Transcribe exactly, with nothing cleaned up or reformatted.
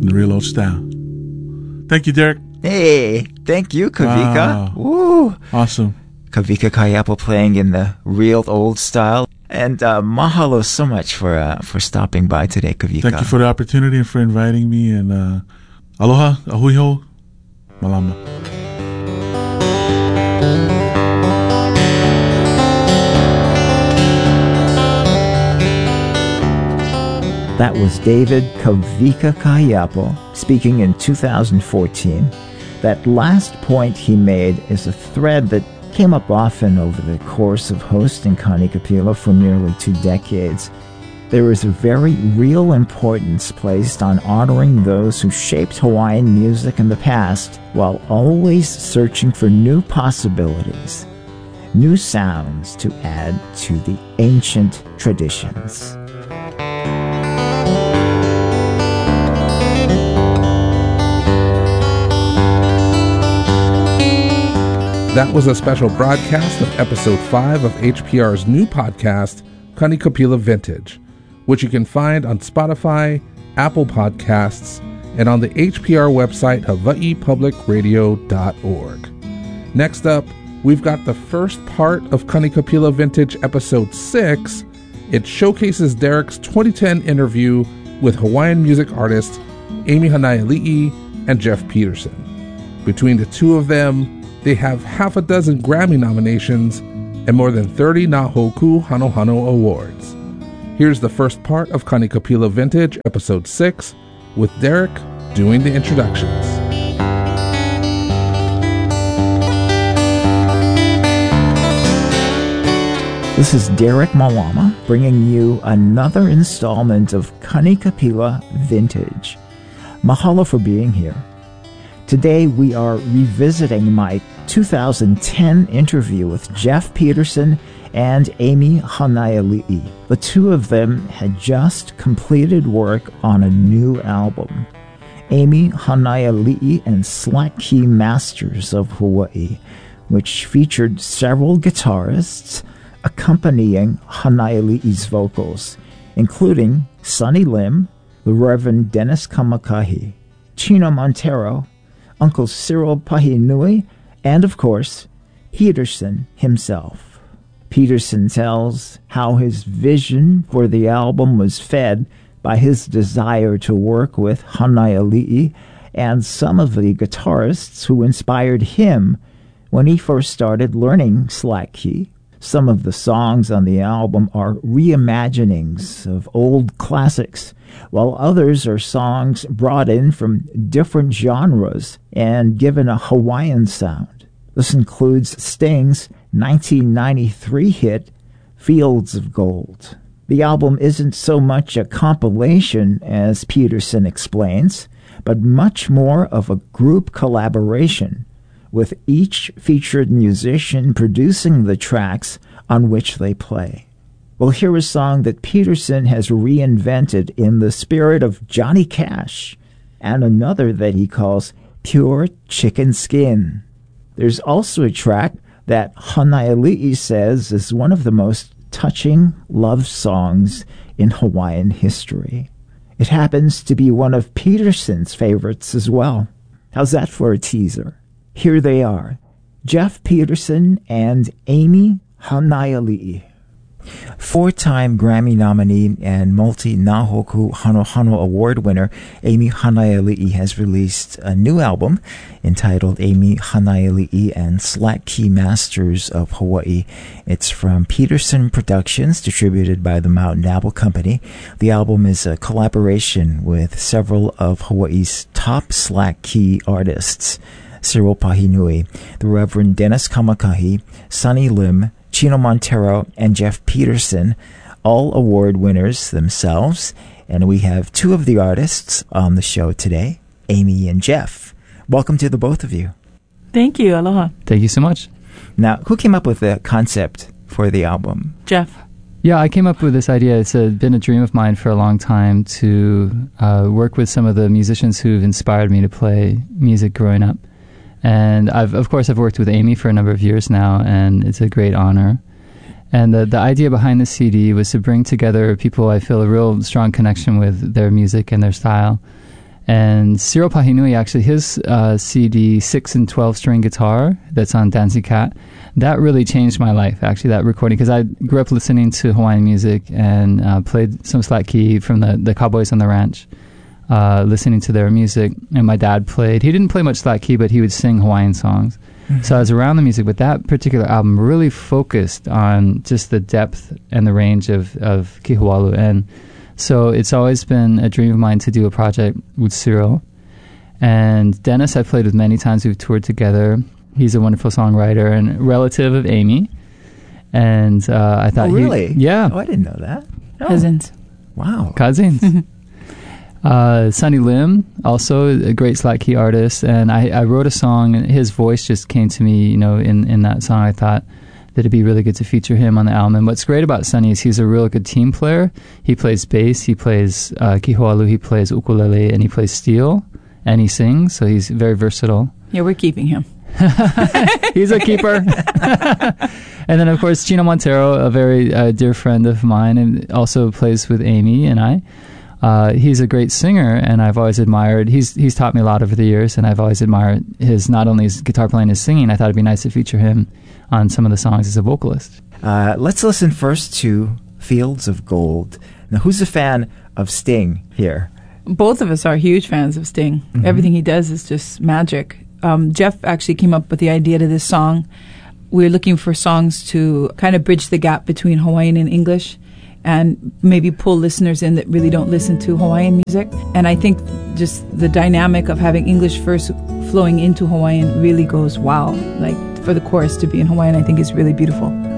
in the real old style. Thank you, Derek. Hey, thank you, Kavika. Wow. Woo. Awesome. Kavika Kayapo playing in the real old style. And uh, mahalo so much for uh, for stopping by today, Kavika. Thank you for the opportunity and for inviting me. And uh, aloha, ahui ho, malama. That was David Kavika Kayapo speaking in two thousand fourteen. That last point he made is a thread that came up often over the course of hosting Connie Kapila for nearly two decades. There is a very real importance placed on honoring those who shaped Hawaiian music in the past while always searching for new possibilities, new sounds to add to the ancient traditions. That was a special broadcast of episode five of H P R's new podcast, Connie Kapila Vintage, which you can find on Spotify, Apple Podcasts, and on the H P R website, hawaii public radio dot org. Next up, we've got the first part of Connie Kapila Vintage episode six. It showcases Derek's twenty ten interview with Hawaiian music artists Amy Hanaiali'i and Jeff Peterson. Between the two of them, they have half a dozen Grammy nominations and more than thirty Nahoku Hanohano awards. Here's the first part of Connie Kapila Vintage, episode six, with Derek doing the introductions. This is Derek Malama bringing you another installment of Connie Kapila Vintage. Mahalo for being here. Today we are revisiting my two thousand ten interview with Jeff Peterson and Amy Hanaiali'i. The two of them had just completed work on a new album, Amy Hanaiali'i and Slack Key Masters of Hawaii, which featured several guitarists accompanying Hanaiali'i's vocals, including Sonny Lim, the Reverend Dennis Kamakahi, Chino Montero, Uncle Cyril Pahinui, and, of course, Peterson himself. Peterson tells how his vision for the album was fed by his desire to work with Hanaiali'i and some of the guitarists who inspired him when he first started learning slack key. Some of the songs on the album are reimaginings of old classics, while others are songs brought in from different genres and given a Hawaiian sound. This includes Sting's nineteen ninety-three hit, Fields of Gold. The album isn't so much a compilation, as Peterson explains, but much more of a group collaboration, with each featured musician producing the tracks on which they play. We'll hear a song that Peterson has reinvented in the spirit of Johnny Cash, and another that he calls Pure Chicken Skin. There's also a track that Hanaiali'i says is one of the most touching love songs in Hawaiian history. It happens to be one of Peterson's favorites as well. How's that for a teaser? Here they are, Jeff Peterson and Amy Hanaiali'i. Four-time Grammy nominee and multi-Nahoku Hanohano Award winner Amy Hanaiali'i has released a new album entitled Amy Hanaiali'i and Slack Key Masters of Hawaii. It's from Peterson Productions, distributed by the Mountain Apple Company. The album is a collaboration with several of Hawaii's top slack key artists: Cyril Pahinui, the Reverend Dennis Kamakahi, Sonny Lim, Chino Montero, and Jeff Peterson, all award winners themselves. And we have two of the artists on the show today, Amy and Jeff. Welcome to the both of you. Thank you. Aloha. Thank you so much. Now, who came up with the concept for the album? Jeff. Yeah, I came up with this idea. It's a, been a dream of mine for a long time to uh, work with some of the musicians who've inspired me to play music growing up. And I've, of course, I've worked with Amy for a number of years now, and it's a great honor. And the, the idea behind the C D was to bring together people I feel a real strong connection with their music and their style, And Cyril Pahinui, actually, his uh, C D, six and twelve string guitar that's on Dancing Cat, that really changed my life, actually, that recording, because I grew up listening to Hawaiian music and uh, played some slack key from the, the Cowboys on the Ranch, uh, listening to their music. And my dad played, he didn't play much slack key, but he would sing Hawaiian songs. Mm-hmm. So I was around the music, but that particular album really focused on just the depth and the range of, of Kihualu. And so it's always been a dream of mine to do a project with Cyril. And Dennis, I've played with many times. We've toured together. He's a wonderful songwriter and relative of Amy. And uh, I thought, oh, really? He, yeah. Oh, I didn't know that. Oh. Cousins. Wow. Cousins. uh, Sonny Lim, also a great slack key artist. And I, I wrote a song, and his voice just came to me, you know, in, in that song. I thought that it'd be really good to feature him on the album. And what's great about Sonny is he's a real good team player. He plays bass, he plays uh, kihualu, he plays ukulele, and he plays steel, and he sings, so he's very versatile. Yeah, we're keeping him. He's a keeper. And then, of course, Chino Montero, a very uh, dear friend of mine, and also plays with Amy and I. Uh, he's a great singer, and I've always admired, he's he's taught me a lot over the years, and I've always admired his, not only his guitar playing, his singing. I thought it'd be nice to feature him on some of the songs as a vocalist. Uh, let's listen first to Fields of Gold. Now, who's a fan of Sting here? Both of us are huge fans of Sting. Mm-hmm. Everything he does is just magic. Um, Jeff actually came up with the idea to this song. We're looking for songs to kind of bridge the gap between Hawaiian and English, and maybe pull listeners in that really don't listen to Hawaiian music. And I think just the dynamic of having English verse flowing into Hawaiian really goes wow. Like, for the chorus to be in Hawaiian, I think is really beautiful.